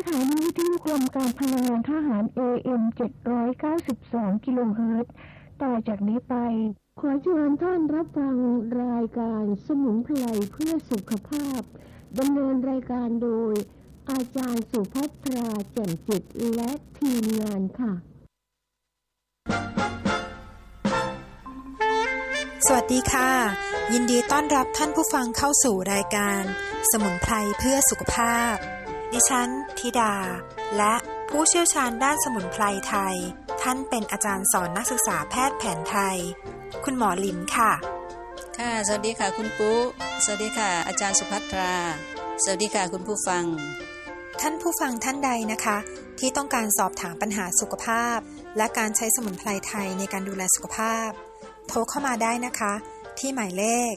ถานีวิทยุกรมการพลังงานทหาร AM 792 กิโลเฮิรตซ์ต่อจากนี้ไปขอเชิญท่านรับฟังรายการสมุนไพรเพื่อสุขภาพดำเนินรายการโดยอาจารย์สุภัทราแจ่มจิตและทีมงานค่ะสวัสดีค่ะยินดีต้อนรับท่านผู้ฟังเข้าสู่รายการสมุนไพรเพื่อสุขภาพดิฉันธิดาและผู้เชี่ยวชาญด้านสมุนไพรไทยท่านเป็นอาจารย์สอนนักศึกษาแพทย์แผนไทยคุณหมอลินค่ะค่ะสวัสดีค่ะคุณปุ๊สวัสดีค่ะอาจารย์สุภัทราสวัสดีค่ะคุณผู้ฟังท่านผู้ฟังท่านใดนะคะที่ต้องการสอบถามปัญหาสุขภาพและการใช้สมุนไพรไทยในการดูแลสุขภาพโทรเข้ามาได้นะคะที่หมายเลข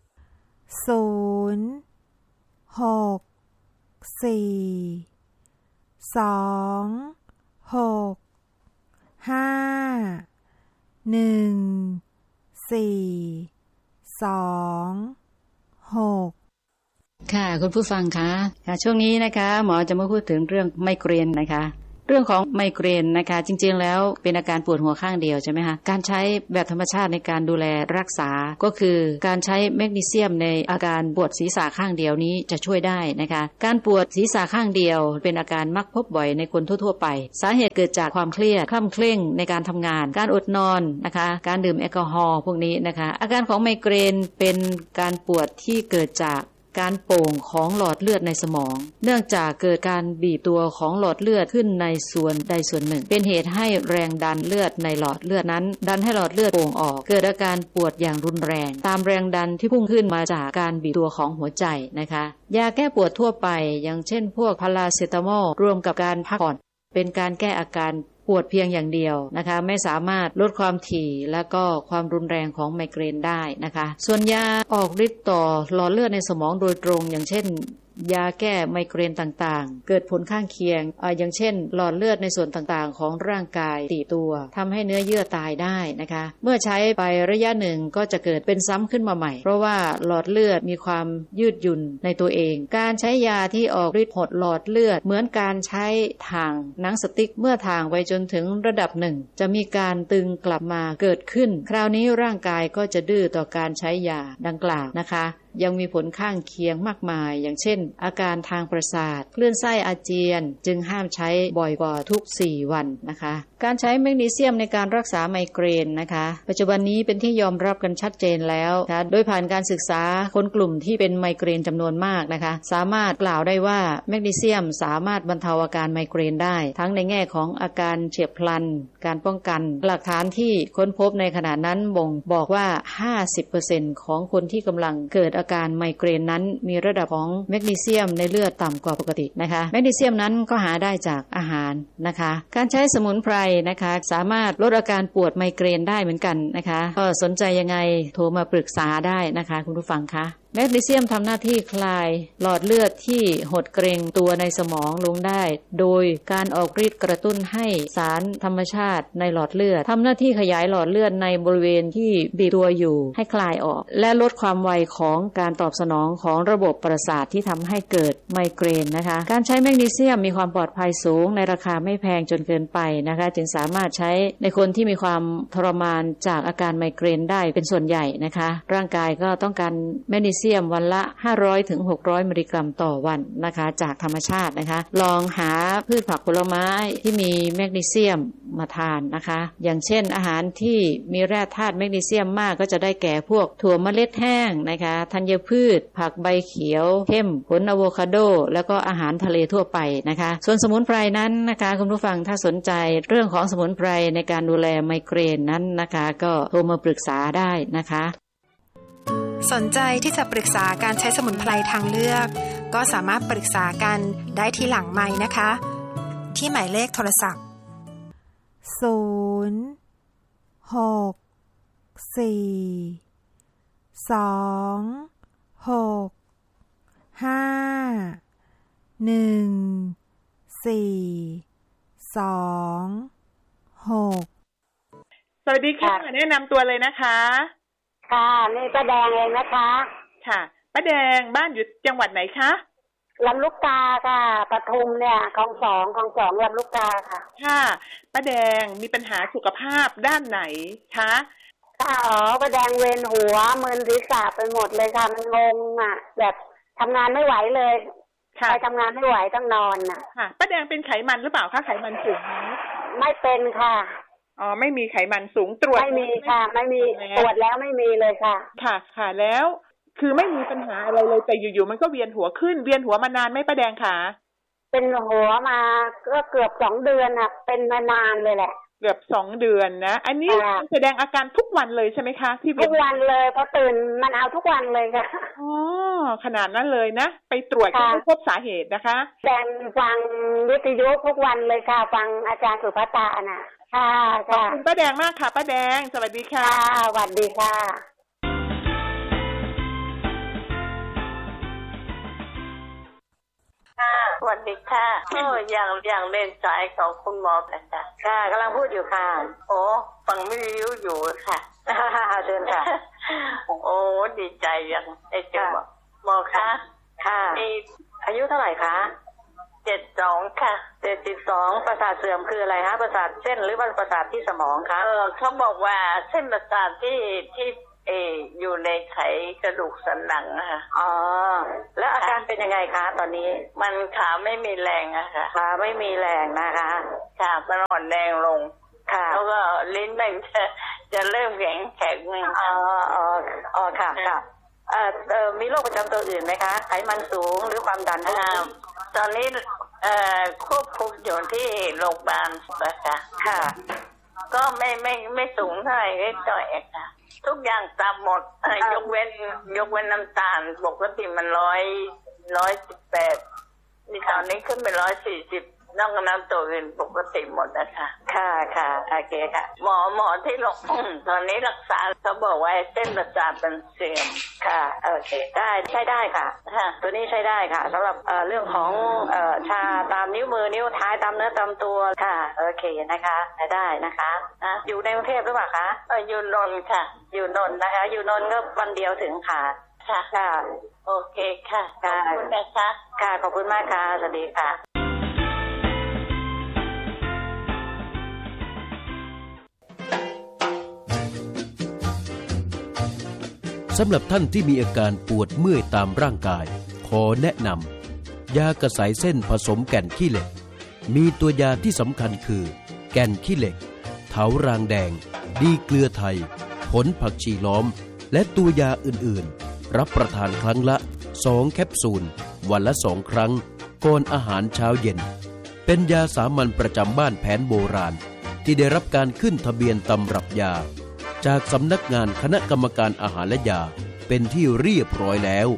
ค่ะคุณผู้ฟังคะช่วงนี้นะคะหมอจะมาพูดถึงเรื่องไมเกรนนะคะเรื่องของไมเกรนนะคะจริงๆแล้วเป็นอาการปวดหัวข้างเดียวใช่ไหมคะการใช้แบบธรรมชาติในการดูแลรักษาก็คือการใช้แมกนีเซียมในอาการปวดศีรษะข้างเดียวนี้จะช่วยได้นะคะการปวดศีรษะข้างเดียวเป็นอาการมักพบบ่อยในคนทั่วๆไปสาเหตุเกิดจากความเครียดคล่ำเคร่งในการทำงานการอดนอนนะคะการดื่มแอลกอฮอล์พวกนี้นะคะอาการของไมเกรนเป็นการปวดที่เกิดจากการโป่งของหลอดเลือดในสมองเนื่องจากเกิดการบีบตัวของหลอดเลือดขึ้นในส่วนใดส่วนหนึ่งเป็นเหตุให้แรงดันเลือดในหลอดเลือดนั้นดันให้หลอดเลือดโป่งออกเกิดอาการปวดอย่างรุนแรงตามแรงดันที่พุ่งขึ้นมาจากการบีบตัวของหัวใจนะคะยาแก้ปวดทั่วไปอย่างเช่นพวกพาราเซตามอลรวมกับการพักผ่อนเป็นการแก้อาการปวดเพียงอย่างเดียวนะคะไม่สามารถลดความถี่และก็ความรุนแรงของไมเกรนได้นะคะส่วนยาออกฤทธิ์ต่อหลอดเลือดในสมองโดยตรงอย่างเช่นยาแก้ไมเกรนต่างๆเกิดผลข้างเคียงอย่างเช่นหลอดเลือดในส่วนต่างๆของร่างกายตีตัวทำให้เนื้อเยื่อตายได้นะคะเมื่อใช้ไประยะหนึ่งก็จะเกิดเป็นซ้ำขึ้นมาใหม่เพราะว่าหลอดเลือดมีความยืดหยุ่นในตัวเองการใช้ยาที่ออกฤทธิ์หดหลอดเลือดเหมือนการใช้ถ่างหนังสติ๊กเมื่อถ่างไปจนถึงระดับหนึ่งจะมีการตึงกลับมาเกิดขึ้นคราวนี้ร่างกายก็จะดื้อต่อการใช้ยาดังกล่าวนะคะยังมีผลข้างเคียงมากมายอย่างเช่นอาการทางประสาทคลื่นไส้อาเจียนจึงห้ามใช้บ่อยกว่าทุก4วันนะคะการใช้แมกนีเซียมในการรักษาไมเกรนนะคะปัจจุบันนี้เป็นที่ยอมรับกันชัดเจนแล้วนะโดยผ่านการศึกษาคนกลุ่มที่เป็นไมเกรนจำนวนมากนะคะสามารถกล่าวได้ว่าแมกนีเซียมสามารถบรรเทาอาการไมเกรนได้ทั้งในแง่ของอาการเฉียบพลันการป้องกันหลักฐานที่ค้นพบในขณะนั้นบ่งบอกว่า 50% ของคนที่กำลังเกิดอาการไมเกรนนั้นมีระดับของแมกนีเซียมในเลือดต่ำกว่าปกตินะคะแมกนีเซียมนั้นก็หาได้จากอาหารนะคะการใช้สมุนไพรนะคะสามารถลดอาการปวดไมเกรนได้เหมือนกันนะคะก็สนใจยังไงโทรมาปรึกษาได้นะคะคุณผู้ฟังคะแมกนีเซียมทำหน้าที่คลายหลอดเลือดที่หดเกร็งตัวในสมองลงได้โดยการออกฤทธิ์กระตุ้นให้สารธรรมชาติในหลอดเลือดทำหน้าที่ขยายหลอดเลือดในบริเวณที่บีบตัวอยู่ให้คลายออกและลดความไวของการตอบสนองของระบบประสาทที่ทำให้เกิดไมเกรนนะคะการใช้แมกนีเซียมมีความปลอดภัยสูงในราคาไม่แพงจนเกินไปนะคะจึงสามารถใช้ในคนที่มีความทรมานจากอาการไมเกรนได้เป็นส่วนใหญ่นะคะร่างกายก็ต้องการแมกนีเซียมวันละ500 ถึง 600 มิลลิกรัมต่อวันนะคะจากธรรมชาตินะคะลองหาพืชผักผลไม้ที่มีแมกนีเซียมมาทานนะคะอย่างเช่นอาหารที่มีแร่ธาตุแมกนีเซียมมากก็จะได้แก่พวกถั่วเมล็ดแห้งนะคะธัญพืชผักใบเขียวเข้มผลอะโวคาโดแล้วก็อาหารทะเลทั่วไปนะคะส่วนสมุนไพรนั้นนะคะคุณผู้ฟังถ้าสนใจเรื่องของสมุนไพรในการดูแลไมเกรนนั้นนะคะก็โทรมาปรึกษาได้นะคะสนใจที่จะปรึกษาการใช้สมุนไพรทางเลือกก็สามารถปรึกษากันได้ที่หลังไมค์นะคะที่หมายเลขโทรศัพท์สวัสดีค่ะแนะนำตัวเลยนะคะค่ะนี่ป้าแดงเองนะคะค่ะป้าแดงบ้านอยู่จังหวัดไหนคะลำลูกกาค่ะปทุมเนี่ยคลองสองลำลูกกาค่ะค่ะป้าแดงมีปัญหาสุขภาพด้านไหนคะค่ะป้าแดงเวียนหัวมึนศีรษะไปหมดเลยค่ะมันงงอ่ะแบบทำงานไม่ไหวเลยไปทำงานไม่ไหวต้องนอนน่ะค่ะป้าแดงเป็นไขมันหรือเปล่าคะไขมันสูงไม่เป็นค่ะอ๋อไม่มีไขมันสูงตรวจไม่มีค่ะไม่มีตรวจแล้วไม่มีเลยค่ะค่ะแล้วคือไม่มีปัญหาอะไรเลยแต่อยู่ๆมันก็เวียนหัวขึ้นเวียนหัวมานานไหมป้าแดงคะเป็นหัวมาก็เกือบ2 เดือนอ่ะเป็นมานานเลยแหละเกือบ2 เดือนนะอันนี้แสดงอาการทุกวันเลยใช่ไหมคะที่ทุกวันเลยพอตื่นมันเอาทุกวันเลยค่ะอ๋อขนาดนั้นเลยนะไปตรวจก็ไม่พบสาเหตุนะคะแดงฟังวิทยุทุกวันเลยค่ะฟังอาจารย์สุภัตตาน่ะค่ะขอบคุณป้าแดงมากค่ะป้าแดงสวัสดีค่ะสวัสดีค่ะสวัสดีค่ะอย่างเล่นสายของคุณหมอค่ะค่ะกำลังพูดอยู่ค่ะโอ้ฟังวิทยุอยู่ค่ะเชิญค่ะโอ้ดีใจอย่างได้เจอหมอค่ะมีอายุเท่าไหร่คะ 72ค่ะ 72ประสาทเสื่อมคืออะไรฮะประสาทเส้นหรือว่าประสาทที่สมองคะเขาบอกว่าเส้นประสาทที่อยู่ในไขกระดูกสันหลังค่ะอ๋อแล้วอาการเป็นยังไงคะตอนนี้มันขาไม่มีแรงอะค่ะขาไม่มีแรงนะคะค่ะมันอ่อนแรงลงค่ะแล้วก็ลิ้นมันจะเริ่มแข็งค่ะมีโรคประจำตัวอื่นไหมคะไขมันสูงหรือความดันตอนนี้ควบคุมอยู่ที่โรงพยาบาลนะคะค่ะก็ไม่สูงเท่าไหร่ก็จ่อยค่ะทุกอย่างตามหมดยกเว้นน้ำตาลปกติมัน118นี่ตอนนี้ขึ้นไป140นอกจากนั้นตัวอื่นปกติหมดนะคะค่ะโอเคค่ะหมอที่ตอนนี้รักษาเขาบอกว่าเส้นประสาทมันเสื่อมค่ะโอเคได้ใช้ได้ค่ะตัวนี้ใช้ได้ค่ะสำหรับเรื่องของชาตามนิ้วมือนิ้วเท้าตามเนื้อตามตัวค่ะโอเคนะคะได้นะคะอยู่ในกรุงเทพหรือเปล่าคะอยู่นนท์ค่ะอยู่นนท์นะคะอยู่นนท์ก็วันเดียวถึงค่ะค่ะโอเคค่ะขอบคุณนะคะค่ะขอบคุณมากค่ะสวัสดีค่ะสำหรับท่านที่มีอาการปวดเมื่อยตามร่างกายขอแนะนำยากระสายเส้นผสมแก่นขี้เหล็กมีตัวยาที่สำคัญคือแก่นขี้เหล็กเถารางแดงดีเกลือไทยผลผักชีล้อมและตัวยาอื่นๆรับประทานครั้งละ2 แคปซูลวันละ2 ครั้งก่อนอาหารเช้าเย็นเป็นยาสามัญประจำบ้านแผนโบราณที่ได้รับการขึ้นทะเบียนตำรับยาจากสำนักงานคณะกรรมการอาหารและยาเป็นที่เรียบร้อยแล้ว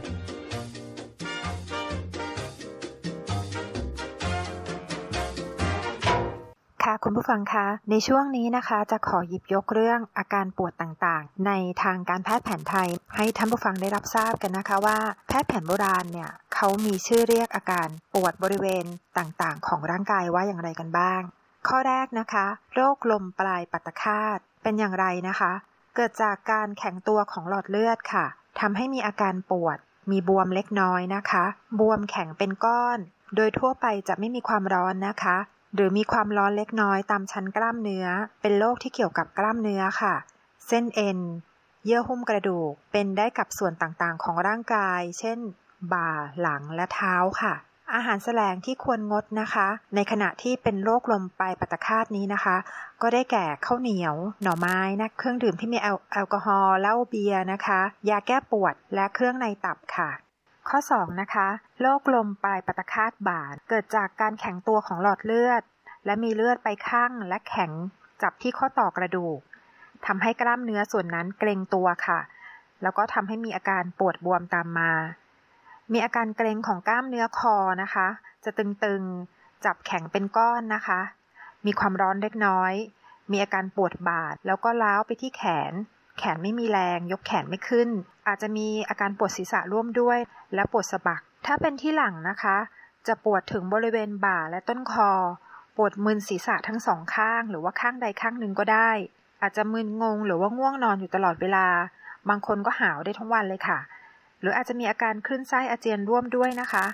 ค่ะคุณผู้ฟังคะในช่วงนี้นะคะจะขอหยิบยกเรื่องอาการปวดต่างๆในทางการแพทย์แผนไทยให้ท่านผู้ฟังได้รับทราบกันนะคะว่าแพทย์แผนโบราณเนี่ยเขามีชื่อเรียกอาการปวดบริเวณต่างๆของร่างกายว่าอย่างไรกันบ้างข้อแรกนะคะโรคลมปลายปัตตคาตเป็นอย่างไรนะคะเกิดจากการแข็งตัวของหลอดเลือดค่ะทำให้มีอาการปวดมีบวมเล็กน้อยนะคะบวมแข็งเป็นก้อนโดยทั่วไปจะไม่มีความร้อนนะคะหรือมีความร้อนเล็กน้อยตามชั้นกล้ามเนื้อเป็นโรคที่เกี่ยวกับกล้ามเนื้อค่ะเส้นเอ็นเยื่อหุ้มกระดูกเป็นได้กับส่วนต่างๆของร่างกายเช่นบ่าหลังและเท้าค่ะอาหารแสลงที่ควรงดนะคะในขณะที่เป็นโรคลมปลายปัตตคาตนี้นะคะก็ได้แก่ข้าวเหนียวหน่อไม้นะเครื่องดื่มที่มีแอลกอฮอล์เหล้าเบียร์นะคะยาแก้ปวดและเครื่องในตับค่ะข้อ2นะคะโรคลมปลายปัตตคาตบ่าเกิดจากการแข็งตัวของหลอดเลือดและมีเลือดไปข้างและแข็งจับที่ข้อต่อกระดูกทำให้กล้ามเนื้อส่วนนั้นเกร็งตัวค่ะแล้วก็ทำให้มีอาการปวดบวมตามมามีอาการเกร็งของกล้ามเนื้อคอนะคะจะตึงๆจับแข็งเป็นก้อนนะคะมีความร้อนเล็กน้อยมีอาการปวดบ่าแล้วก็ล้าวไปที่แขนไม่มีแรงยกแขนไม่ขึ้นอาจจะมีอาการปวดศีรษะร่วมด้วยและปวดสะบักถ้าเป็นที่หลังนะคะจะปวดถึงบริเวณบ่าและต้นคอปวดมึนศีรษะทั้ง2 ข้างหรือว่าข้างใดข้างหนึ่งก็ได้อาจจะมึนงงหรือว่าง่วงนอนอยู่ตลอดเวลาบางคนก็หาวได้ทั้งวันเลยค่ะหรืออาจจะมีอาการคลื่นไส้อาเจียนร่วมด้วยนะคะ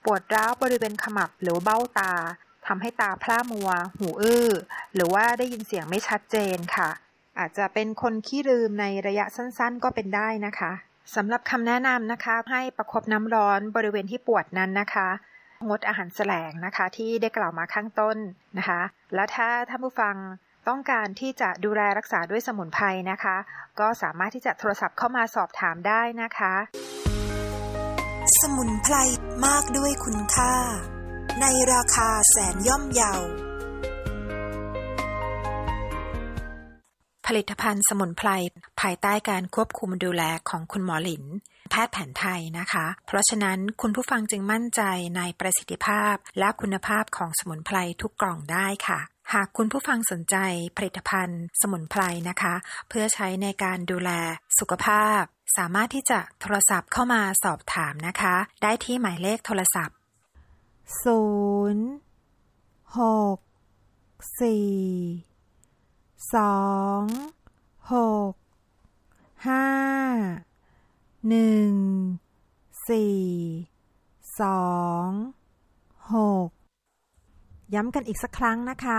ปวดร้าวบริเวณขมับหรือเบ้าตาทำให้ตาพร่ามัวหูอื้อหรือว่าได้ยินเสียงไม่ชัดเจนค่ะอาจจะเป็นคนขี้ลืมในระยะสั้นๆก็เป็นได้นะคะสำหรับคำแนะนำนะคะให้ประคบน้ำร้อนบริเวณที่ปวดนั้นนะคะงดอาหารแสลงนะคะที่ได้กล่าวมาข้างต้นนะคะและถ้าท่านผู้ฟังต้องการที่จะดูแลรักษาด้วยสมุนไพรนะคะก็สามารถที่จะโทรศัพท์เข้ามาสอบถามได้นะคะสมุนไพรมากด้วยคุณค่าในราคาแสนย่อมเยาผลิตภัณฑ์สมุนไพรภายใต้การควบคุมดูแลของคุณหมอหลินแพทย์แผนไทยนะคะเพราะฉะนั้นคุณผู้ฟังจึงมั่นใจในประสิทธิภาพและคุณภาพของสมุนไพรทุกกล่องได้ค่ะหากคุณผู้ฟังสนใจผลิตภัณฑ์สมุนไพรนะคะเพื่อใช้ในการดูแลสุขภาพสามารถที่จะโทรศัพท์เข้ามาสอบถามนะคะได้ที่หมายเลขโทรศัพท์ย้ำกันอีกสักครั้งนะคะ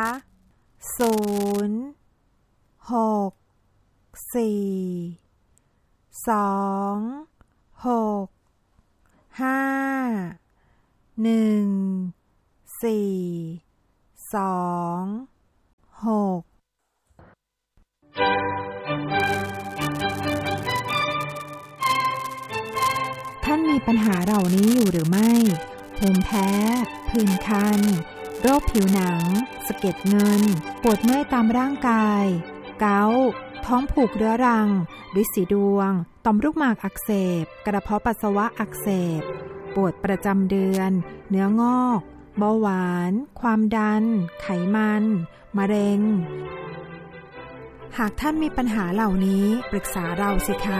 ท่านมีปัญหาเหล่านี้อยู่หรือไม่ภูมิแพ้ผื่นคันโรคผิวหนังสะเก็ดเงินปวดเมื่อยตามร่างกายเกาต์ท้องผูกเรื้อรังฤทธิ์สีดวงต่อมลูกหมากอักเสบกระเพาะปัสสาวะอักเสบปวดประจำเดือนเนื้องอกเบาหวานความดันไขมันมะเร็งหากท่านมีปัญหาเหล่านี้ปรึกษาเราสิคะ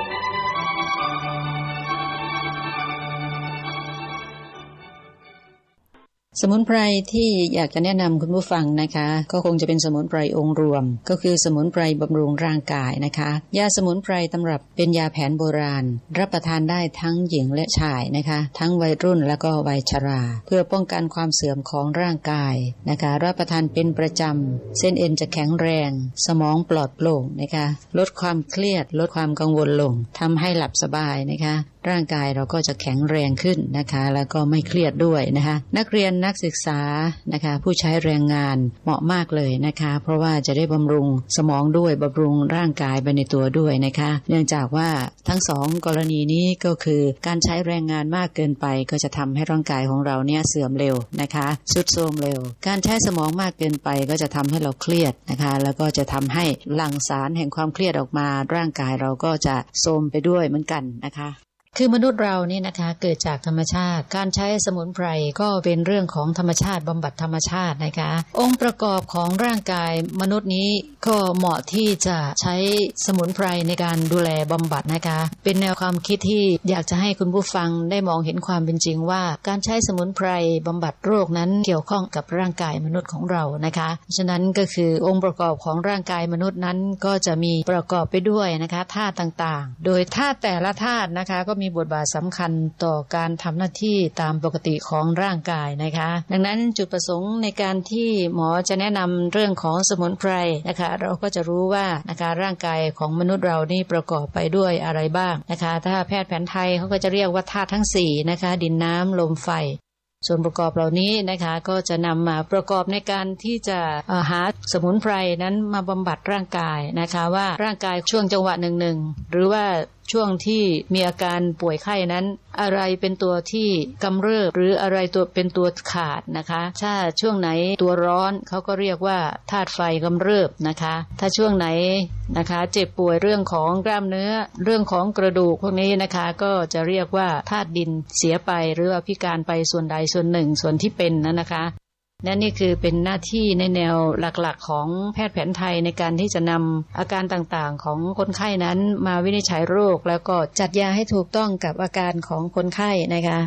สมุนไพรที่อยากจะแนะนำคุณผู้ฟังนะคะก็คงจะเป็นสมุนไพรองค์รวมก็คือสมุนไพรบำรุงร่างกายนะคะยาสมุนไพรตำรับเป็นยาแผนโบราณรับประทานได้ทั้งหญิงและชายนะคะทั้งวัยรุ่นและก็วัยชราเพื่อป้องกันความเสื่อมของร่างกายนะคะรับประทานเป็นประจำเส้นเอ็นจะแข็งแรงสมองปลอดโปร่งนะคะลดความเครียดลดความกังวลลงทำให้หลับสบายนะคะร่างกายเราก็จะแข็งแรงขึ้นนะคะแล้วก็ไม่เครียดด้วยนะคะนักเรียนนักศึกษานะคะผู้ใช้แรงงานเหมาะมากเลยนะคะเพราะว่าจะได้บำรุงสมองด้วยบำรุงร่างกายไปในตัวด้วยนะคะเนื่องจากว่าทั้งสองกรณีนี้ก็คือการใช้แรงงานมากเกินไปก็จะทำให้ร่างกายของเราเนี่ยเสื่อมเร็วนะคะทรุดโทรมเร็วการใช้สมองมากเกินไปก็จะทำให้เราเครียดนะคะแล้วก็จะทำให้หลั่งสารแห่งความเครียดออกมาร่างกายเราก็จะโทรมไปด้วยเหมือนกันนะคะคือมนุษย์เรานี่นะคะเกิดจากธรรมชาติการใช้สมุนไพรก็เป็นเรื่องของธรรมชาติบำบัดธรรมชาตินะคะองค์ประกอบของร่างกายมนุษย์นี้ก็เหมาะที่จะใช้สมุนไพรในการดูแลบำบัดนะคะเป็นแนวความคิดที่อยากจะให้คุณผู้ฟังได้มองเห็นความเป็นจริงว่าการใช้สมุนไพรบำบัดโรคนั้นเกี่ยวข้องกับร่างกายมนุษย์ของเรานะคะฉะนั้นก็คือองค์ประกอบของร่างกายมนุษย์นั้นก็จะมีประกอบไปด้วยนะคะธาตุต่างๆโดยธาตุแต่ละธาตุนะคะก็มีบทบาทสำคัญต่อการทำหน้าที่ตามปกติของร่างกายนะคะดังนั้นจุดประสงค์ในการที่หมอจะแนะนำเรื่องของสมุนไพรนะคะเราก็จะรู้ว่านะคะร่างกายของมนุษย์เรานี่ประกอบไปด้วยอะไรบ้างนะคะถ้าแพทย์แผนไทยเขาก็จะเรียกว่าธาตุทั้ง4นะคะดินน้ำลมไฟส่วนประกอบเหล่านี้นะคะก็จะนำมาประกอบในการที่จะหาสมุนไพรนั้นมาบำบัดร่างกายนะคะว่าร่างกายช่วงจังหวะหนึ่งหรือว่าช่วงที่มีอาการป่วยไข้นั้นอะไรเป็นตัวที่กำเริบหรืออะไรตัวเป็นตัวขาดนะคะถ้าช่วงไหนตัวร้อนเขาก็เรียกว่าธาตุไฟกำเริบนะคะถ้าช่วงไหนนะคะเจ็บป่วยเรื่องของกล้ามเนื้อเรื่องของกระดูกพวกนี้นะคะก็จะเรียกว่าธาตุดินเสียไปหรือว่าพิการไปส่วนใดส่วนหนึ่งส่วนที่เป็นนะคะและนี่คือเป็นหน้าที่ในแนวหลักๆของแพทย์แผนไทยในการที่จะนำอาการต่างๆของคนไข้นั้นมาวินิจฉัยโรคแล้วก็จัดยาให้ถูกต้องกับอาการของคนไข้นะคะ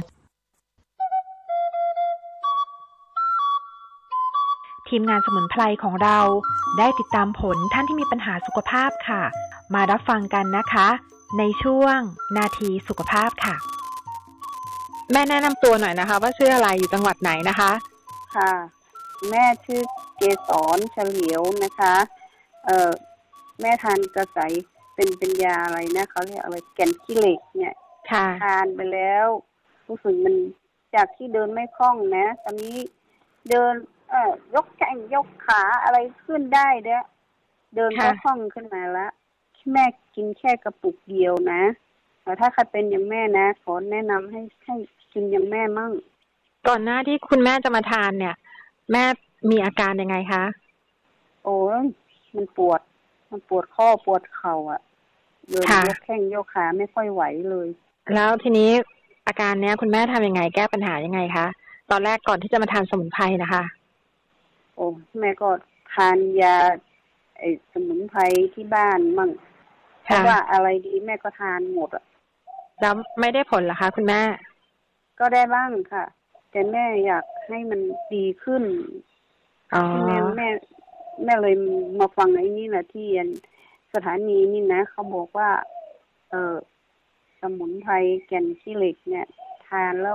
ทีมงานสมุนไพรของเราได้ติดตามผลท่านที่มีปัญหาสุขภาพค่ะมารับฟังกันนะคะในช่วงนาทีสุขภาพค่ะแม่แนะนำตัวหน่อยนะคะว่าชื่ออะไรอยู่จังหวัดไหนนะคะค่ะแม่ชื่อเกษรเฉลียวนะคะแม่ทานกระใสเป็นยาอะไรนะเขาเรียกอะไรแก่นขี้เหล็กเนี่ยทานไปแล้วรู้สึกมันจากที่เดินไม่คล่องนะตอนนี้เดินยกแข้งยกขาอะไรขึ้นได้เด้อเดินก็คล่องขึ้นมาแล้วแม่กินแค่กระปุกเดียวนะแต่ถ้าใครเป็นอย่างแม่นะขอแนะนำให้กินอย่างแม่มั่งก่อนหน้าที่คุณแม่จะมาทานเนี่ยแม่มีอาการยังไงคะโอ้มันปวดข้อปวดเข่าอ่ะเดินยกแข้งยกขาไม่ค่อยไหวเลยแล้วทีนี้อาการเนี้ยคุณแม่ทำยังไงแก้ปัญหายังไงคะตอนแรกก่อนที่จะมาทานสมุนไพรนะคะโอ้แม่ก็ทานยาสมุนไพรที่บ้านมั่งเพราะว่าอะไรดีแม่ก็ทานหมดอ่ะแล้วไม่ได้ผลเหรอคะคุณแม่ก็ได้บ้างค่ะแต่แม่อยากให้มันดีขึ้นแม่เลยมาฟังไอ้นี่แหละที่สถานีนี่นะเขาบอกว่าสมุนไพรแก่นขี้เหล็กเนี่ยทานแล้ว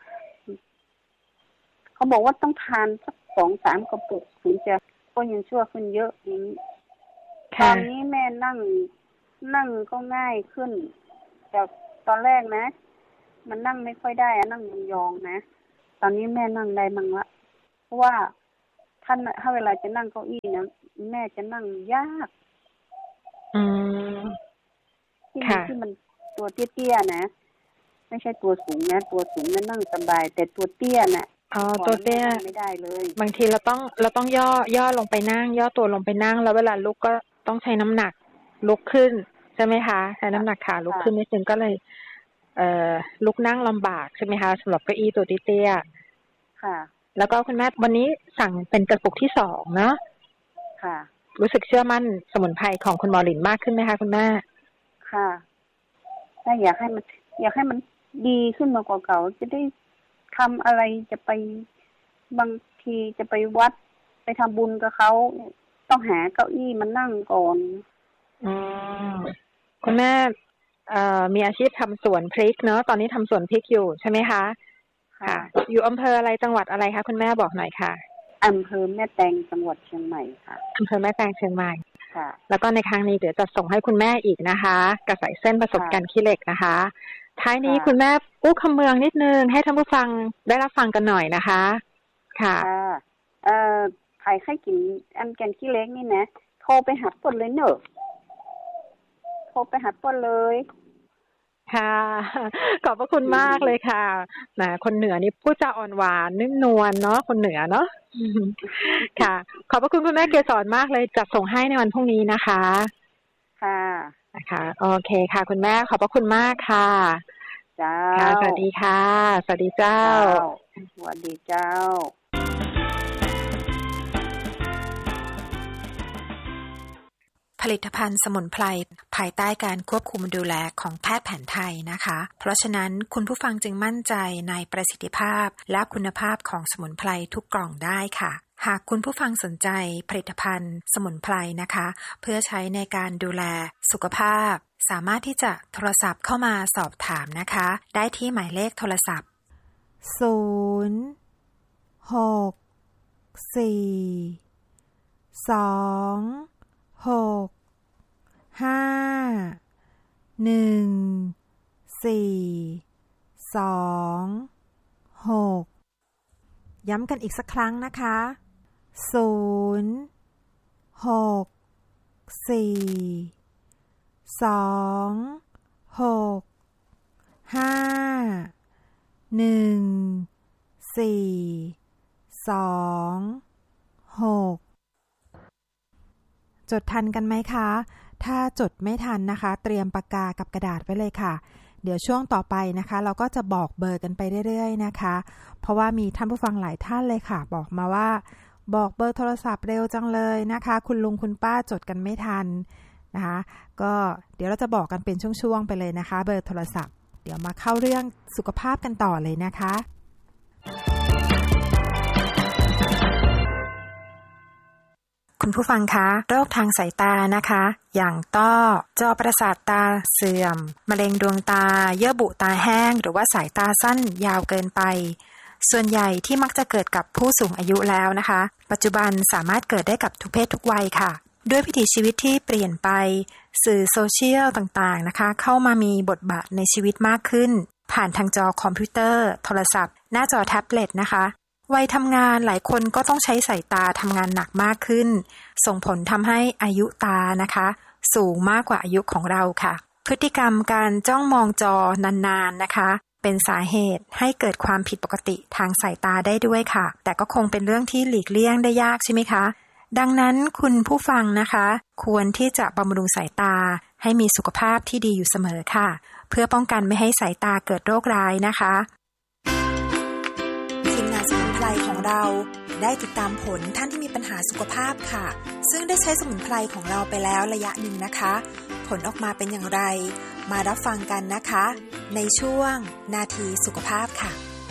เขาบอกว่าต้องทานสัก 2-3 กระปุกถึงจะก็ยังชั่วขึ้นเยอะนี้ตอนนี้แม่นั่งก็ง่ายขึ้นจากตอนแรกนะมันนั่งไม่ค่อยได้นั่งยองๆนะตอนนี้แม่นั่งได้มั่งละเพราะว่าถ้าเวลาจะนั่งเก้าอี้นะแม่จะนั่งยากที่มันตัวเตี้ยๆนะไม่ใช่ตัวสูงนะตัวสูงนั่งสบายแต่ตัวเตี้ยน่ะตัวเตี้ยไม่ได้เลยบางทีเราต้องย่อลงไปนั่งย่อตัวลงไปนั่งแล้วเวลาลุกก็ต้องใช้น้ำหนักลุกขึ้นใช่ไหมคะใช้น้ำหนักขาลุกขึ้นนิดนึงก็เลยลุกนั่งลำบากใช่ไหมคะสำหรับเก้าอี้ตัวเตี้ยค่ะแล้วก็คุณแม่วันนี้สั่งเป็นกระปุกที่2เนาะค่ะรู้สึกเชื่อมั่นสมุนไพรของคุณหมอหลินมากขึ้นไหมคะคุณแม่ค่ะถ้าอยากให้มันดีขึ้นมากว่าเก่าจะได้ทำอะไรจะไปบางทีจะไปวัดไปทำบุญกับเขาต้องหาเก้าอี้มานั่งก่อนคุณแม่มีอาชีพทำสวนพริกเนาะตอนนี้ทำสวนพริกอยู่ใช่ไหมคะค่ะอยู่อำเภออะไรจังหวัดอะไรคะคุณแม่บอกหน่อยค่ะอำเภอแม่แตงจังหวัดเชียงใหม่ค่ะอำเภอแม่แตงเชียงใหม่ค่ะแล้วก็ในครั้งนี้เดี๋ยวจะส่งให้คุณแม่อีกนะคะกระใสเส้นผสมกันขี้เหล็กนะคะท้ายนี้คุณแม่อู้คำเมืองนิดนึงให้ท่านผู้ฟังได้รับฟังกันหน่อยนะคะค่ะใครกินอันแกนขี้เหล็กนี่นะโทรไปหาปนเลยเนอะโทรไปหาปนเลยค่ะขอบพระคุณมากเลยค่ะนะคนเหนือนี่พูดจาอ่อนหวานนุ่มนวลเนาะคนเหนือเนาะค่ะขอบพระคุณคุณแม่เกษรมากเลยจัดส่งให้ในวันพรุ่งนี้นะคะค่ะนะคะโอเคค่ะคุณแม่ขอบพระคุณมากค่ะจ้าสวัสดีค่ะสวัสดีเจ้าสวัสดีเจ้าผลิตภัณฑ์สมุนไพรภายใต้การควบคุมดูแลของแพทย์แผนไทยนะคะเพราะฉะนั้นคุณผู้ฟังจึงมั่นใจในประสิทธิภาพและคุณภาพของสมุนไพรทุกกล่องได้ค่ะหากคุณผู้ฟังสนใจผลิตภัณฑ์สมุนไพรนะคะเพื่อใช้ในการดูแลสุขภาพสามารถที่จะโทรศัพท์เข้ามาสอบถามนะคะได้ที่หมายเลขโทรศัพท์ย้ำกันอีกสักครั้งนะคะจดทันกันไหมคะถ้าจดไม่ทันนะคะเตรียมปากกากับกระดาษไว้เลยค่ะเดี๋ยวช่วงต่อไปนะคะเราก็จะบอกเบอร์กันไปเรื่อยๆนะคะเพราะว่ามีท่านผู้ฟังหลายท่านเลยค่ะบอกมาว่าบอกเบอร์โทรศัพท์เร็วจังเลยนะคะคุณลุงคุณป้าจดกันไม่ทันนะคะก็เดี๋ยวเราจะบอกกันเป็นช่วงๆไปเลยนะคะเบอร์โทรศัพท์เดี๋ยวมาเข้าเรื่องสุขภาพกันต่อเลยนะคะคุณผู้ฟังคะโรคทางสายตานะคะอย่างต้อจอประสาทตาเสื่อมมะเร็งดวงตาเยื่อบุตาแห้งหรือว่าสายตาสั้นยาวเกินไปส่วนใหญ่ที่มักจะเกิดกับผู้สูงอายุแล้วนะคะปัจจุบันสามารถเกิดได้กับทุกเพศทุกวัยค่ะด้วยวิถีชีวิตที่เปลี่ยนไปสื่อโซเชียลต่างๆนะคะเข้ามามีบทบาทในชีวิตมากขึ้นผ่านทางจอคอมพิวเตอร์โทรศัพท์หน้าจอแท็บเล็ตนะคะวัยทำงานหลายคนก็ต้องใช้สายตาทำงานหนักมากขึ้นส่งผลทำให้อายุตานะคะสูงมากกว่าอายุของเราค่ะพฤติกรรมการจ้องมองจอนานๆนะคะเป็นสาเหตุให้เกิดความผิดปกติทางสายตาได้ด้วยค่ะแต่ก็คงเป็นเรื่องที่หลีกเลี่ยงได้ยากใช่ไหมคะดังนั้นคุณผู้ฟังนะคะควรที่จะบำรุงสายตาให้มีสุขภาพที่ดีอยู่เสมอค่ะเพื่อป้องกันไม่ให้สายตาเกิดโรคร้ายนะคะทีมงานสมุนไพรของเราได้ติดตามผลท่านที่มีปัญหาสุขภาพค่ะซึ่งได้ใช้สมุนไพรของเราไปแล้วระยะหนึ่งนะคะผลออกมาเป็นอย่างไรมารับฟังกันนะคะในช่วงนาทีสุขภาพค่ะ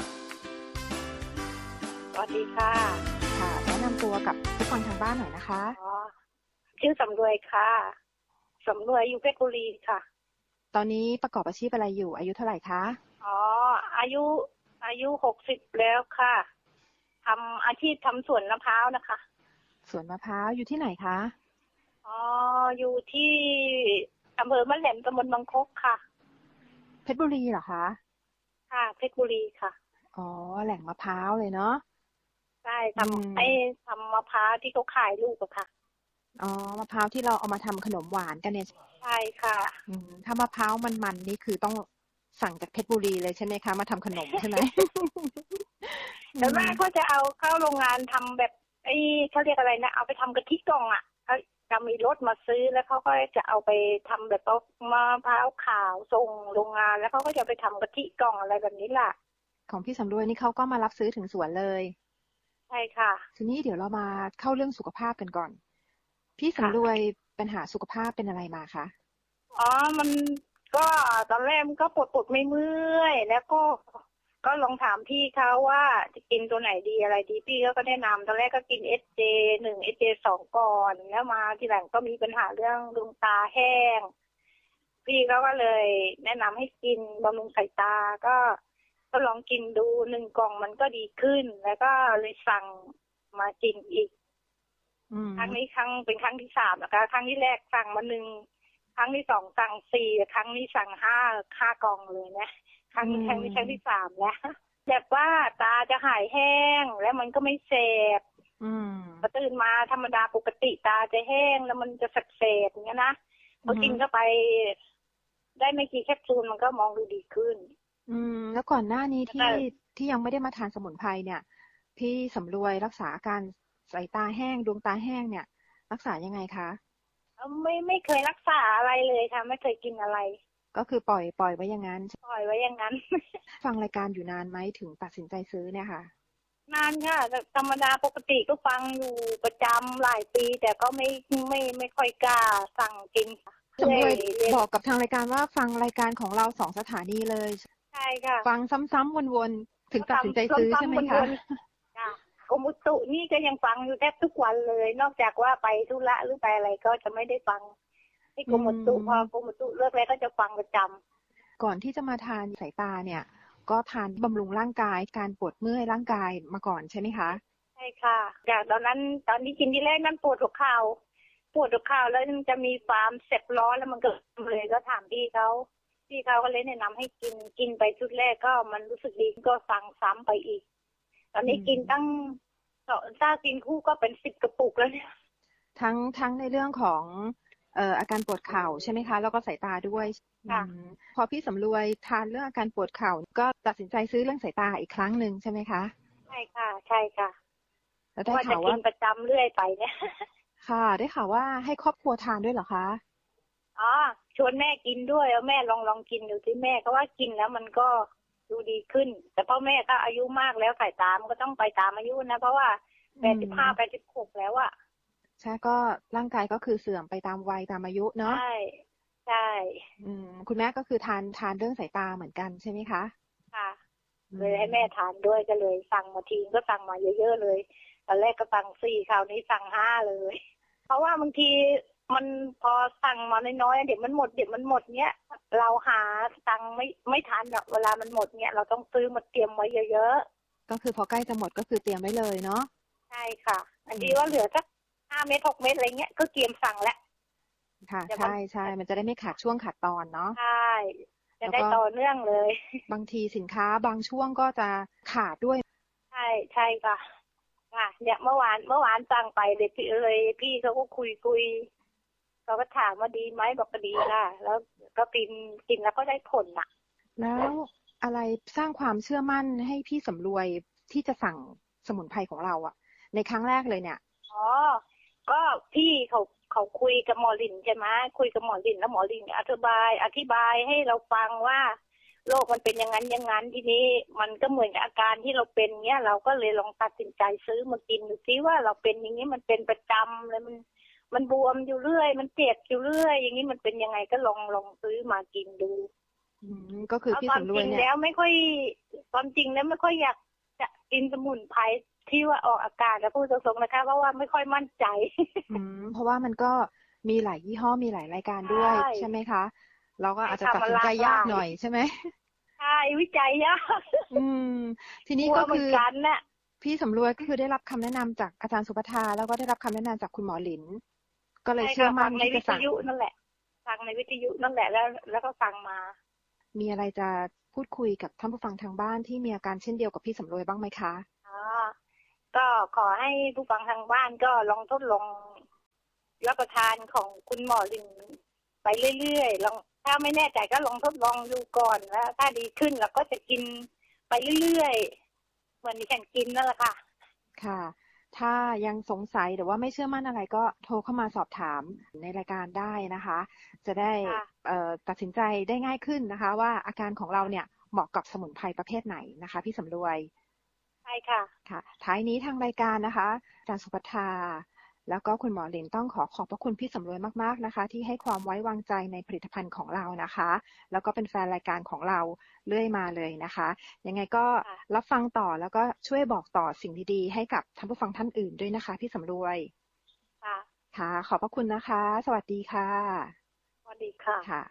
สวัสดีค่ะค่ะแนะนำตัวกับผู้ฟังทางบ้านหน่อยนะคะชื่อสำรวยค่ะสำรวยอยู่เพชรบุรีค่ะตอนนี้ประกอบอาชีพอะไรอยู่อายุเท่าไหร่คะอายุ60แล้วค่ะทำอาชีพทำสวนมะพร้าวนะคะสวนมะพร้าวอยู่ที่ไหนคะอยู่ที่อำเภอมะแหลมตำบลบางคกค่ะเพชรบุรีเหรอคะค่ะเพชรบุรีค่ะแหล่งมะพร้าวเลยเนาะใช่ทำมะพร้าวที่เขาขายลูกอะค่ะมะพร้าวที่เราเอามาทำขนมหวานกันเนี่ยใช่ค่ะถ้ามะพร้าวมันนี่คือต้องสั่งจากเพชรบุรีเลยใช่ไหมคะมาทำขนมใช่ไหมแล้วแม่ก็จะเอาเข้าโรงงานทำแบบเขาเรียกอะไรนะเอาไปทำกะทิกล่องอะเขาจะมีรถมาซื้อแล้วเขาก็จะเอาไปทำแบบมะพร้าวขาวส่งโรงงานแล้วเขาก็จะไปทำกะทิกล่องอะไรแบบนี้ล่ะของพี่สำรวยนี่เขาก็มารับซื้อถึงสวนเลยใช่ค่ะทีนี้เดี๋ยวเรามาเข้าเรื่องสุขภาพกันก่อนพี่สำรวยปัญหาสุขภาพเป็นอะไรมาคะมันก็ตอนแรกมันก็ปวดไม่เมื่อยแล้วก็ลองถามพี่เขาว่าจะกินตัวไหนดีอะไรดีพี่ก็แนะนำตอนแรกก็กิน SJ1 SJ2 ก่อนแล้วมาทีหลังก็มีปัญหาเรื่องดวงตาแห้งพี่เขาก็เลยแนะนำให้กินบำรุงสายตาก็ลองกินดู1 กล่องมันก็ดีขึ้นแล้วก็เลยสั่งมากินอีกครั้งนี้เป็นครั้งที่3นะคะครั้งที่แรกสั่งมา1ครั้งที่2สั่ง4ครั้งนี้สั่ง5กล่องเลยนะครั้งนี้ครั้งที่3แล้วแบบว่าตาจะหายแห้งแล้วมันก็ไม่แสบพอตื่นมาธรรมดาปกติตาจะแห้งแล้วมันจะแสบๆอย่างเงี้ยนะพอกินเข้าไปได้ไม่กี่แคปซูลมันก็มองดูดีขึ้นแล้วก่อนหน้านี้ที่ยังไม่ได้มาทานสมุนไพรเนี่ยพี่สำรวยรักษาอาการสายตาแห้งดวงตาแห้งเนี่ยรักษายังไงคะไม่เคยรักษาอะไรเลยค่ะไม่เคยกินอะไรก็คือปล่อยไว้อย่างนั้นปล่อยไว้อย่างนั้นฟังรายการอยู่นานไหมถึงตัดสินใจซื้อเนี่ยค่ะนานค่ะธรรมดาปกติก็ฟังอยู่ประจำหลายปีแต่ก็ไม่ค่อยกล้าสั่งกินสำรวยบอกกับทางรายการว่าฟังรายการของเรา2 สถานีเลยใช่ค่ะฟังซ้ำๆวนๆถึงตัดสินใจซื้อใช่ไหมคะกรมอุตุนี่ก็ยังฟังอยู่แทบทุกวันเลยนอกจากว่าไปธุระหรือไปอะไรก็จะไม่ได้ฟังที่กรมอุตุพอกรมอุตุเลิกแล้วก็จะฟังประจำก่อนที่จะมาทานสายตาเนี่ยก็ทานบำรุงร่างกายการปวดเมื่อยร่างกายมาก่อนใช่ไหมคะใช่ค่ะจากตอนที่กินที่แรกนั้นปวดหัวเข่าแล้วมันจะมีความเจ็บร้อนแล้วมันเกิดเลยก็ถามพี่เขาก็เลยแนะนำให้กินไปชุดแรกก็มันรู้สึกดีก็สั่งซ้ำไปอีกตอนนี้กินถ้ากินคู่ก็เป็น10 กระปุกแล้วเนี่ยทั้งในเรื่องของอาการปวดเข่าใช่ไหมคะแล้วก็สายตาด้วยพอพี่สำรวยทานเรื่องอาการปวดเข่าก็ตัดสินใจซื้อเรื่องสายตาอีกครั้งหนึ่งใช่ไหมคะใช่ค่ะแล้วได้ข่าวว่ากินประจำเรื่อยไปเนี่ยค่ะได้ข่าวว่าให้ครอบครัวทานด้วยเหรอคะชวนแม่กินด้วยแล้วแม่ลองกินดูที่แม่ก็ว่ากินแล้วมันก็ดูดีขึ้นแต่พ่อแม่ก็อายุมากแล้วสายตามันก็ต้องไปตามอายุนะเพราะว่า85-86แล้วอะใช่ก็ร่างกายก็คือเสื่อมไปตามวัยตามอายุเนาะใช่คุณแม่ก็คือทานเรื่องสายตาเหมือนกันใช่ไหมคะค่ะเลยให้แม่ทานด้วยก็เลยสั่งมาทีก็สั่งมาเยอะๆเลยตอนแรกก็สั่ง4คราวนี้สั่ง5เลยราะว่าบางทีมันพอสั่งมาน้อยๆเดี๋ยวมันหมดเนี้ยเราหาตังค์ไม่ทันอะเวลามันหมดเนี้ยเราต้องซื้อมาเตรียมไว้เยอะๆก็คือพอใกล้จะหมดก็คือเตรียมไว้เลยเนาะใช่ค่ะอันนี้ว่าเหลือสัก5 เม็ด 6 เม็ดอะไรเงี้ยก็เตรียมสั่งแล้วค่ะใช่มันจะได้ไม่ขาดช่วงขาดตอนเนาะใช่จะได้ต่อเนื่องเลยบางทีสินค้าบางช่วงก็จะขาดด้วยใช่ค่ะเนี่ยเมื่อวานสั่งไปเลยพี่เขาก็คุยเขาก็ถามว่าดีไหมบอกก็ดีค่ะแล้วก็กินแล้วก็ได้ผลน่ะแล้วอะไรสร้างความเชื่อมั่นให้พี่สำรวยที่จะสั่งสมุนไพรของเราอะในครั้งแรกเลยเนี่ยก็พี่เขาคุยกับหมอลินใช่ไหมคุยกับหมอลินแล้วหมอลินอธิบายให้เราฟังว่าโรคมันเป็นอย่างนั้นทีนี้มันก็เหมือนกับอาการที่เราเป็นเนี้ยเราก็เลยลองตัดสินใจซื้อมากินดูซิว่าเราเป็นอย่างนี้มันเป็นประจำเลยมันบวมอยู่เรื่อยมันเจ็บอยู่เรื่อยอย่างนี้มันเป็นยังไงก็ลองซื้อมากินดูก็คือพี่สำรวยเนี่ยความจริงแล้วไม่ค่อยอยากจะกินสมุนไพรที่ว่าออกอาการแล้วพูดตรงๆนะคะเพราะว่าไม่ค่อยมั่นใจเพราะว่ามันก็มีหลายยี่ห้อมีหลายรายการด้วยใช่ไหมคะเราก็อาจจะตัดสินใจยากหน่อยใช่ไหมใช่วิจัยยากทีนี้ก็คือพี่สำรวยก็คือได้รับคำแนะนำจากอาจารย์สุภทาแล้วก็ได้รับคำแนะนำจากคุณหมอหลินก็เลยเชื่อมั่นที่จะสั่งในวิทยุนั่นแหละฟังในวิทยุนั่นแหละแล้วก็ฟังมามีอะไรจะพูดคุยกับท่านผู้ฟังทางบ้านที่มีอาการเช่นเดียวกับพี่สำรวยบ้างไหมคะก็ขอให้ผู้ฟังทางบ้านก็ลองทดลองรับประทานของคุณหมอลินไปเรื่อยๆลองถ้าไม่แน่ใจก็ลองทดลองดูก่อนแล้วถ้าดีขึ้นเราก็จะกินไปเรื่อยๆเหมือนที่ฉันกินนั่นแหละค่ะค่ะถ้ายังสงสัยหรือว่าไม่เชื่อมั่นอะไรก็โทรเข้ามาสอบถามในรายการได้นะคะจะได้ตัดสินใจได้ง่ายขึ้นนะคะว่าอาการของเราเนี่ยเหมาะกับสมุนไพรประเภทไหนนะคะพี่สำรวยใช่ค่ะค่ะท้ายนี้ทางรายการนะคะอาจารย์สุภทาแล้วก็คุณหมอหลินต้องขอบพระคุณพี่สำรวยมากๆนะคะที่ให้ความไว้วางใจในผลิตภัณฑ์ของเรานะคะแล้วก็เป็นแฟนรายการของเราเรื่อยมาเลยนะคะยังไงก็รับฟังต่อแล้วก็ช่วยบอกต่อสิ่งดีๆให้กับท่านผู้ฟังท่านอื่นด้วยนะคะพี่สำรวยค่ะขอบพระคุณนะคะสวัสดีค่ะสวัสดีค่ะค่ะ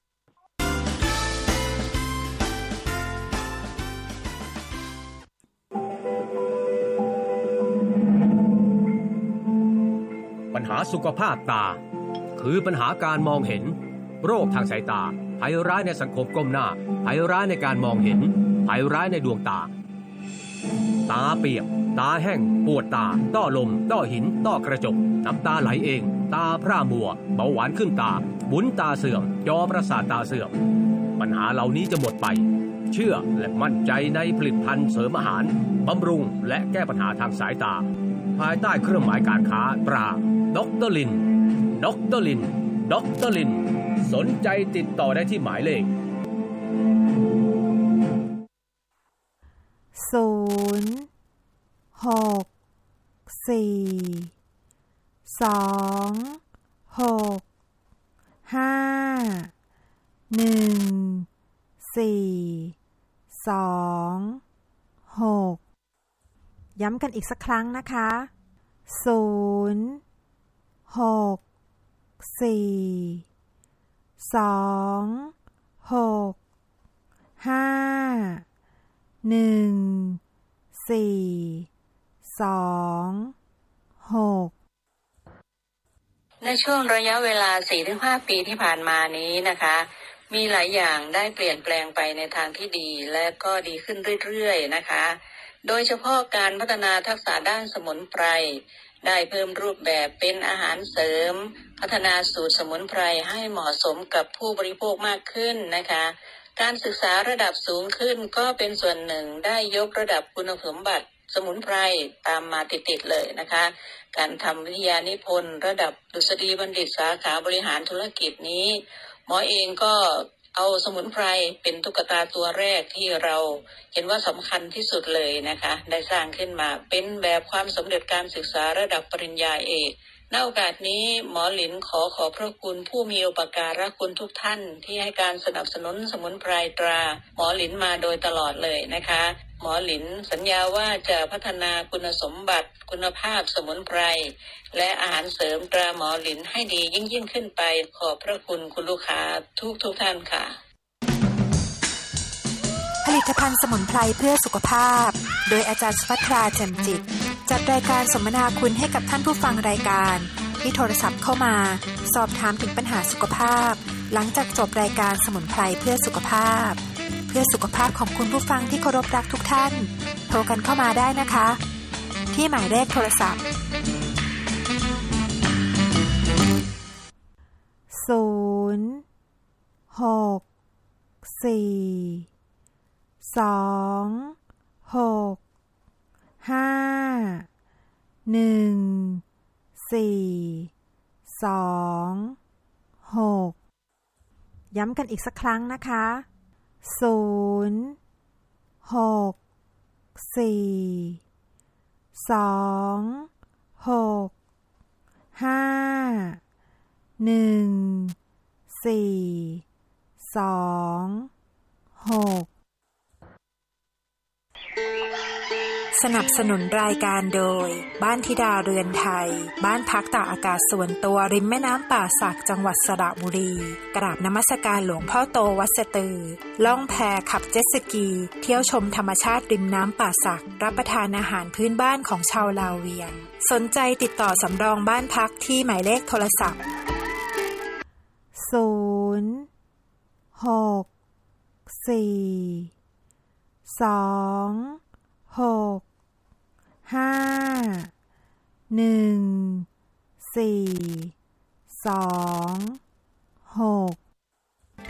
ปัญหาสุขภาพตาคือปัญหาการมองเห็นโรคทางสายตาภัยร้ายในสังคมก้มหน้าภัยร้ายในการมองเห็นภัยร้ายในดวงตาตาเปียกตาแห้งปวดตาต้อลมต้อหินต้อกระจกน้ำตาไหลเองตาพร่ามัวเบาหวานขึ้นตาบุ๋นตาเสื่อมจอประสาทตาเสื่อมปัญหาเหล่านี้จะหมดไปเชื่อและมั่นใจในผลิตภัณฑ์เสริมอาหารบำรุงและแก้ปัญหาทางสายตาภายใต้เครื่องหมายการค้าตราดร.ลินดร.ลินดร.ลินสนใจติดต่อได้ที่หมายเลขย้ำกันอีกสักครั้งนะคะในช่วงระยะเวลา 4-5 ปีที่ผ่านมานี้นะคะมีหลายอย่างได้เปลี่ยนแปลงไปในทางที่ดีและก็ดีขึ้นเรื่อยๆนะคะโดยเฉพาะการพัฒนาทักษะด้านสมุนไพรได้เพิ่มรูปแบบเป็นอาหารเสริมพัฒนาสูตรสมุนไพรให้เหมาะสมกับผู้บริโภคมากขึ้นนะคะการศึกษาระดับสูงขึ้นก็เป็นส่วนหนึ่งได้ยกระดับคุณสมบัติสมุนไพรตามมาติดๆเลยนะคะการทำวิทยานิพนธ์ระดับดุษฎีบัณฑิตสาขาบริหารธุรกิจนี้หมอเองก็เอาสมุนไพรเป็นตุ๊กตาตัวแรกที่เราเห็นว่าสำคัญที่สุดเลยนะคะได้สร้างขึ้นมาเป็นแบบความสำเร็จการศึกษาระดับปริญญาเอกณโอกาสนี้หมอหลินขอขอบพระคุณผู้มีอุปการะคุณทุกท่านที่ให้การสนับสนุนสมุนไพรตราหมอหลินมาโดยตลอดเลยนะคะหมอหลินสัญญาว่าจะพัฒนาคุณสมบัติคุณภาพสมุนไพรและอาหารเสริมตราหมอหลินให้ดียิ่งขึ้นไปขอบพระคุณคุณลูกค้าทุกท่านค่ะผลิตภัณฑ์สมุนไพรเพื่อสุขภาพโดยอาจารย์สุภัทราแจ่มจิตจัดรายการสมนาคุณให้กับท่านผู้ฟังรายการที่โทรศัพท์เข้ามาสอบถามถึงปัญหาสุขภาพหลังจากจบรายการสมุนไพรเพื่อสุขภาพเพื่อสุขภาพของคุณผู้ฟังที่เคารพรักทุกท่านโทรกันเข้ามาได้นะคะที่หมายเลขโทรศัพท์ย้ำกันอีกสักครั้งนะคะสนับสนุนรายการโดยบ้านธิดาเรือนไทยบ้านพักตากอากาศส่วนตัวริมแม่น้ำป่าสักจังหวัดสระบุรีกราบนมัสการหลวงพ่อโตวัดสะตือล่องแพขับเจ็ตสกีเที่ยวชมธรรมชาติริมน้ำป่าสักรับประทานอาหารพื้นบ้านของชาวลาวเวียงสนใจติดต่อสำรองบ้านพักที่หมายเลขโทรศัพท์06426414226